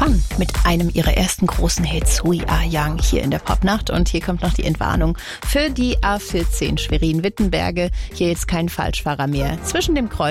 Fun mit einem ihrer ersten großen Hits, We Are Young, hier in der Popnacht. Und hier kommt noch die Entwarnung für die A14 Schwerin-Wittenberge. Hier jetzt kein Falschfahrer mehr. Zwischen dem Kreuz